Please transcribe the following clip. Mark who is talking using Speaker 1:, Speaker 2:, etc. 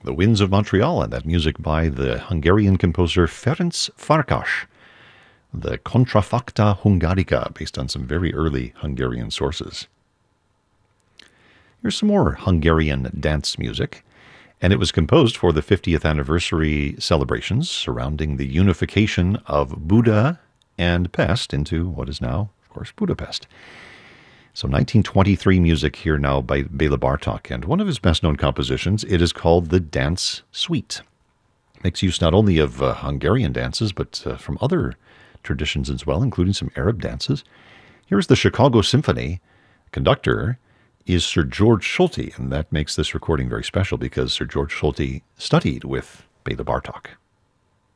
Speaker 1: The Winds of Montreal, and that music by the Hungarian composer Ferenc Farkas. The Contrafacta Hungarica, based on some very early Hungarian sources. Here's some more Hungarian dance music, and it was composed for the 50th anniversary celebrations surrounding the unification of Buda and Pest into what is now, of course, Budapest. So 1923 music here now by Bela Bartok, and one of his best-known compositions, it is called the Dance Suite. It makes use not only of Hungarian dances, but from other traditions as well, including some Arab dances. Here's the Chicago Symphony. Conductor is Sir George Solti, and that makes this recording very special because Sir George Solti studied with Bela Bartok.